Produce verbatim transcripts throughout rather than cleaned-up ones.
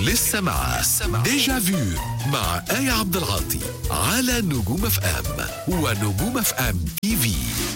لسه مع ديجا فيو مع آية عبد العاطي على نجوم اف ام ونجوم اف ام تي في.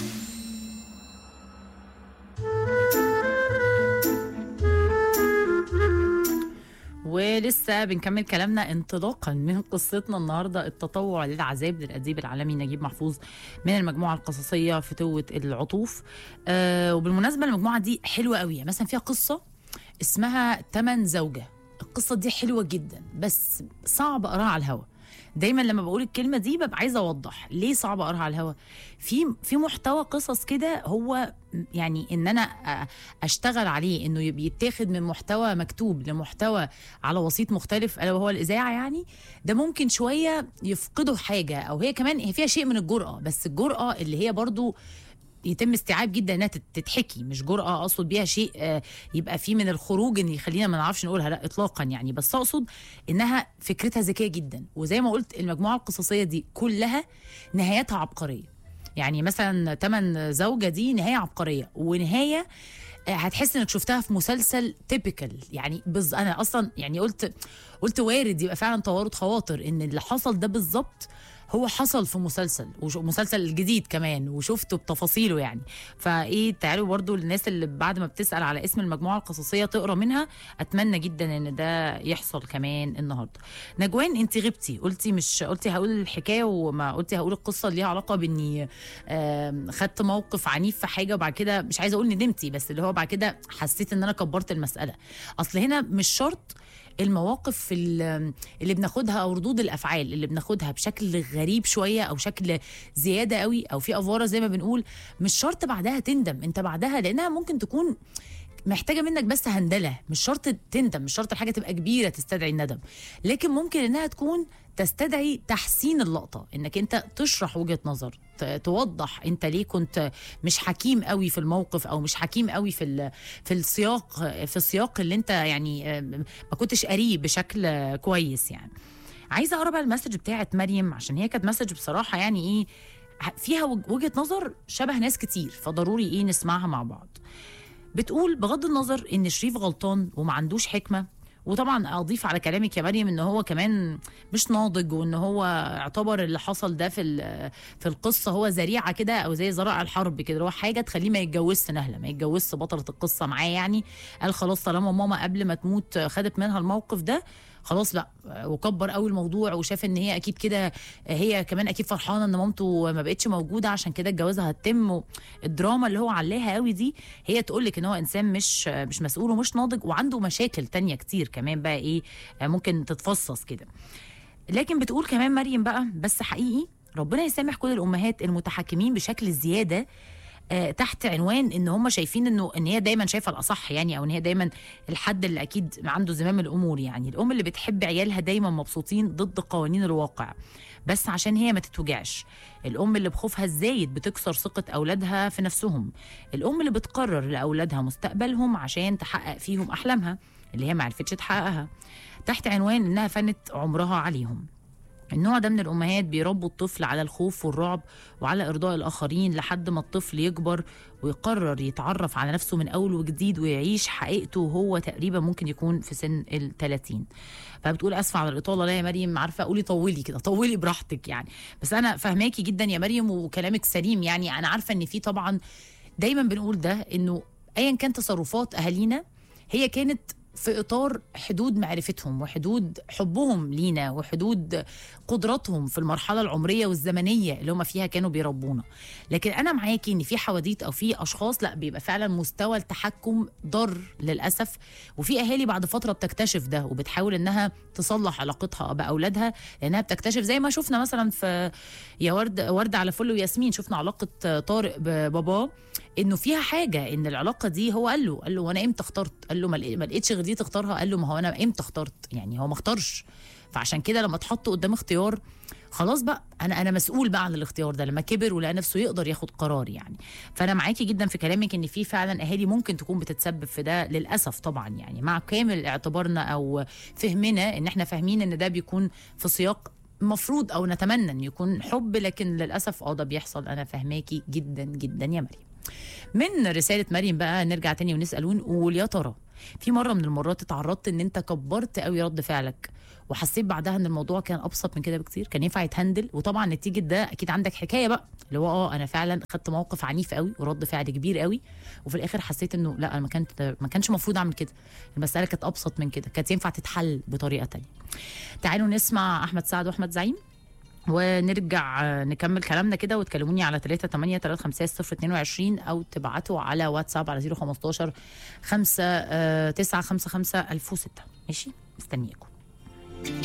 ولسه بنكمل كلامنا انطلاقا من قصتنا النهارده، التطوع للعذاب للأديب العالمي نجيب محفوظ من المجموعه القصصيه فتوة العطوف. آه وبالمناسبه المجموعه دي حلوه قوي، مثلا فيها قصه اسمها تمن زوجة. القصه دي حلوه جدا بس صعب اقراها على الهوا. دايما لما بقول الكلمه دي ببقى عايزه اوضح ليه صعب اقراها على الهوا. في في محتوى قصص كده هو يعني ان انا اشتغل عليه انه بيتاخد من محتوى مكتوب لمحتوى على وسيط مختلف الا وهو الاذاعه، يعني ده ممكن شويه يفقده حاجه، او هي كمان هي فيها شيء من الجرأه، بس الجرأه اللي هي برضو يتم استيعاب جدا انها تتحكي، مش جرأة اقصد بيها شيء يبقى فيه من الخروج ان يخلينا ما نعرفش نقولها، لا اطلاقا يعني، بس اقصد انها فكرتها ذكيه جدا. وزي ما قلت المجموعه القصصيه دي كلها نهايتها عبقريه. يعني مثلا تمن زوجة دي نهايه عبقريه، ونهايه هتحس انك شفتها في مسلسل تيبيكال يعني. بز انا اصلا يعني قلت قلت وارد يبقى فعلا توارد خواطر ان اللي حصل ده بالظبط هو حصل في مسلسل، ومسلسل جديد كمان وشفته بتفاصيله يعني. فايه تعالوا برضو للناس اللي بعد ما بتسأل على اسم المجموعة القصصية تقرا منها، اتمنى جدا ان ده يحصل كمان النهارده. نجوان انت غبتي، قلتي مش قلتي هقول الحكايه وما قلتي هقول القصه اللي ليها علاقه باني خدت موقف عنيف في حاجه وبعد كده مش عايزه اقول ندمتي، بس اللي هو بعد كده حسيت ان انا كبرت المساله. اصل هنا مش شرط المواقف اللي بناخدها او ردود الافعال اللي بناخدها بشكل غريب شويه او شكل زياده قوي او في افوره زي ما بنقول، مش شرط بعدها تندم. انت بعدها لانها ممكن تكون محتاجه منك بس هندله، مش شرط تندم، مش شرط الحاجه تبقى كبيره تستدعي الندم، لكن ممكن انها تكون تستدعي تحسين اللقطه، انك انت تشرح وجهه نظر، توضح انت ليه كنت مش حكيم قوي في الموقف او مش حكيم قوي في في السياق في السياق اللي انت يعني ما كنتش قاريه بشكل كويس يعني. عايزه اقرا بقى المسج بتاعت مريم عشان هي كانت مسج بصراحه يعني ايه فيها وجهه نظر شبه ناس كتير، فضروري ايه نسمعها مع بعض. بتقول بغض النظر ان شريف غلطان وما عندوش حكمه، وطبعا اضيف على كلامك يا مريم ان هو كمان مش ناضج، وان هو اعتبر اللي حصل ده في في القصه هو ذريعه كده او زي ذرائع الحرب كده، هو حاجه تخليه ما يتجوزش نهله، ما يتجوزش بطله القصه معاه يعني. قال خلاص طالما ماما قبل ما تموت خدت منها الموقف ده خلاص لا، وكبر قوي الموضوع وشاف ان هي اكيد كده هي كمان اكيد فرحانه ان مامته ما بقتش موجوده عشان كده الجوازه هتتم. الدراما اللي هو علاها قوي دي هي تقول لك ان هو انسان مش مش مسؤول ومش ناضج وعنده مشاكل تانية كتير كمان بقى ايه ممكن تتفصص كده. لكن بتقول كمان مريم بقى بس حقيقي ربنا يسامح كل الامهات المتحكمين بشكل زياده آه تحت عنوان ان هم شايفين انه ان هي دايما شايفه الاصح يعني، او ان هي دايما الحد اللي اكيد عنده زمام الامور يعني. الام اللي بتحب عيالها دايما مبسوطين ضد قوانين الواقع بس عشان هي ما تتوجعش. الام اللي بخوفها الزايد بتكسر ثقه اولادها في نفسهم. الام اللي بتقرر لاولادها مستقبلهم عشان تحقق فيهم احلامها اللي هي ما عرفتش تحققها تحت عنوان انها فنت عمرها عليهم. النوع ده من الأمهات بيربوا الطفل على الخوف والرعب وعلى إرضاء الآخرين لحد ما الطفل يكبر ويقرر يتعرف على نفسه من أول وجديد ويعيش حقيقته وهو تقريبا ممكن يكون في سن الثلاثين. فبتقول أسفة على الإطالة، لا يا مريم عارفة قولي طولي كده طولي براحتك يعني، بس أنا فهماكي جدا يا مريم وكلامك سليم يعني. أنا عارفة إن في طبعا دايما بنقول ده إنه أيا كان تصرفات أهالينا هي كانت في إطار حدود معرفتهم وحدود حبهم لينا وحدود قدراتهم في المرحلة العمرية والزمنية اللي هم فيها كانوا بيربونا. لكن أنا معاكي إن في حواديت أو في أشخاص لا بيبقى فعلا مستوى التحكم ضر للأسف، وفي أهالي بعد فترة بتكتشف ده وبتحاول إنها تصلح علاقتها بأولادها لأنها بتكتشف زي ما شفنا مثلا في يا ورد ورد على فل وياسمين، شفنا علاقة طارق بباباه انه فيها حاجه، ان العلاقه دي هو قال له قال له وانا امتى اخترت؟ قال له ما لقيتش غير دي تختارها؟ قال له ما هو انا امتى اخترت؟ يعني هو ما اختارش. فعشان كده لما اتحط قدام اختيار خلاص بقى انا انا مسؤول بقى عن الاختيار ده، لما كبر ولقى نفسه يقدر ياخد قرار يعني. فانا معاكي جدا في كلامك ان في فعلا اهالي ممكن تكون بتتسبب في ده للاسف طبعا يعني، مع كامل اعتبارنا او فهمنا ان احنا فاهمين ان ده بيكون في سياق مفروض او نتمنى ان يكون حب، لكن للاسف اه ده بيحصل. انا فاهماكي جدا جدا يا مريم. من رسالة مريم بقى نرجع تاني ونسأل ونقول يا ترى في مره من المرات اتعرضت ان انت كبرت قوي رد فعلك وحسيت بعدها ان الموضوع كان ابسط من كده بكتير، كان ينفع يتهندل، وطبعا نتيجه ده اكيد عندك حكايه بقى اللي هو اه انا فعلا خدت موقف عنيف قوي ورد فعل كبير قوي، وفي الاخر حسيت انه لا انا ما كانت ما كانش المفروض اعمل كده، المساله كانت ابسط من كده، كانت ينفع تتحل بطريقه تانية. تعالوا نسمع احمد سعد واحمد زعيم ونرجع نكمل كلامنا كده، وتكلموني على ثلاثة ثمانية ثلاثة خمسة صفر اثنين وعشرين او تبعتوا على واتساب على صفر خمستاشر خمسة تسعة خمسة خمسة ألف وستة. ماشي، مستنياكم.